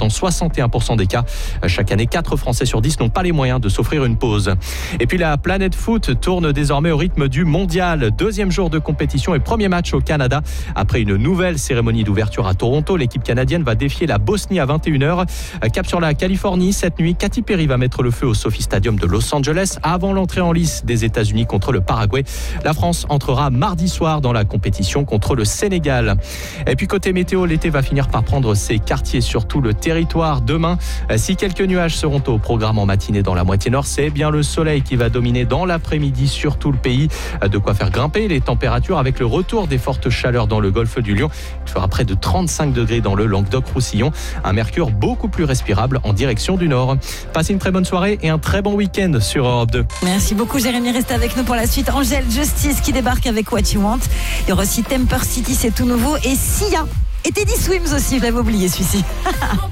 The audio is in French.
dans 61% des cas. Chaque année, 4 Français sur 10 n'ont pas les moyens de s'offrir une pause. Et puis la planète foot tourne désormais au rythme du mondial. 2e jour de compétition et premier match au Canada. Après une nouvelle cérémonie d'ouverture à Toronto, l'équipe canadienne va défier la Bosnie à 21h. Cap sur la Californie, cette nuit, Katy Perry va mettre le feu au SoFi Stadium de Los Angeles avant l'entrée en lice des États-Unis contre le Paraguay. La France entrera mardi soir dans la compétition contre le Sénégal. Et puis côté météo, l'été va finir par prendre ses quartiers sur tout le territoire. Demain, si quelques nuages seront au programme en matinée dans la moitié nord, c'est bien le soleil qui va dominer dans l'après-midi sur tout le pays. De quoi faire grimper les températures avec le retour des fortes chaleurs dans le golfe du Lion. Il fera près de 35 degrés dans le Languedoc-Roussillon. Un mercure beaucoup plus respirable en direction du nord. Passez une très bonne soirée et un très bon week-end sur Europe 2. Merci beaucoup Jérémy, restez avec nous pour la suite. Angèle Justice qui débarque avec What You Want. Il y aura aussi Temper City, c'est tout nouveau. Et Sia et Teddy Swims aussi, je l'avais oublié celui-ci.